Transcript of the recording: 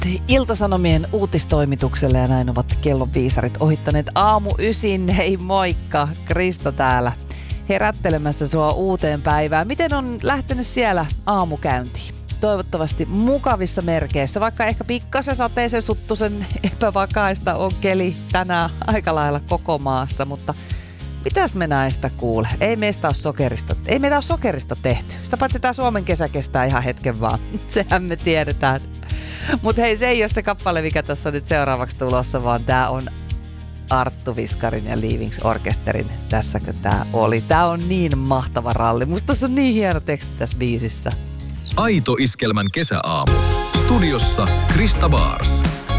Ilta-Sanomien uutistoimitukselle ja näin ovat kellonviisarit ohittaneet aamu 9. Hei moikka, Krista täällä herättelemässä sua uuteen päivään. Miten on lähtenyt siellä aamukäyntiin? Toivottavasti mukavissa merkeissä, vaikka ehkä pikkasen sateisen suttusen epävakaista on keli tänään aika lailla koko maassa, mutta mitäs me näistä kuule? Ei meistä ole sokerista tehty. Sitä paitsi tämä Suomen kesä kestää ihan hetken vaan. Sehän me tiedetään. Mutta hei, se ei ole se kappale, mikä tässä on nyt seuraavaksi tulossa, vaan tämä on Arttu Viskarin ja Leavings Orkesterin Tässäkö tää oli. Tää on niin mahtava ralli. Musta tässä on niin hieno teksti tässä biisissä. Aito Iskelmän kesäaamu. Studiossa Krista Baars.